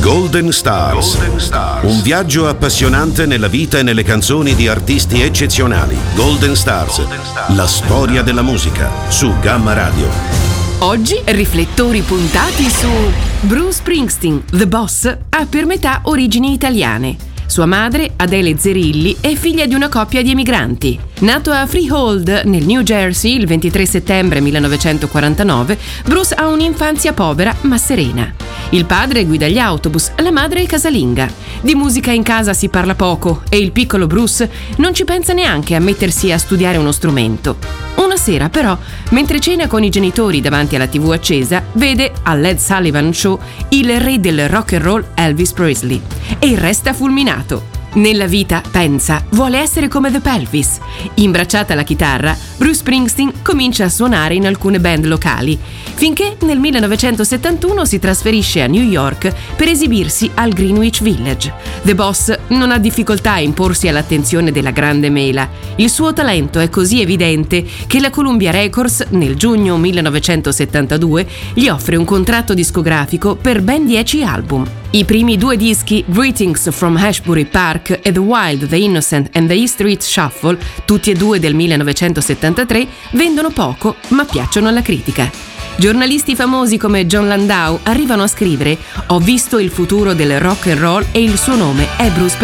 Golden Stars. Un viaggio appassionante nella vita e nelle canzoni di artisti eccezionali. Golden Stars. La storia della musica su Gamma Radio. Oggi riflettori puntati su Bruce Springsteen, The Boss, ha per metà origini italiane. Sua madre, Adele Zerilli, è figlia di una coppia di emigranti. Nato a Freehold, nel New Jersey, il 23 settembre 1949, Bruce ha un'infanzia povera ma serena. Il padre guida gli autobus, la madre è casalinga. Di musica in casa si parla poco e il piccolo Bruce non ci pensa neanche a mettersi a studiare uno strumento. Una sera, però, mentre cena con i genitori davanti alla TV accesa, vede al Ed Sullivan Show il re del rock and roll Elvis Presley e resta fulminato. Nella vita, pensa, vuole essere come The Pelvis. Imbracciata alla chitarra, Bruce Springsteen comincia a suonare in alcune band locali, finché nel 1971 si trasferisce a New York per esibirsi al Greenwich Village. The Boss non ha difficoltà a imporsi all'attenzione della grande mela. Il suo talento è così evidente che la Columbia Records, nel giugno 1972, gli offre un contratto discografico per ben 10 album. I primi 2 dischi, Greetings from Ashbury Park e The Wild, The Innocent and The E Street Shuffle, tutti e 2 del 1973, vendono poco ma piacciono alla critica. Giornalisti famosi come John Landau arrivano a scrivere: «Ho visto il futuro del rock and roll e il suo nome è Bruce Springsteen».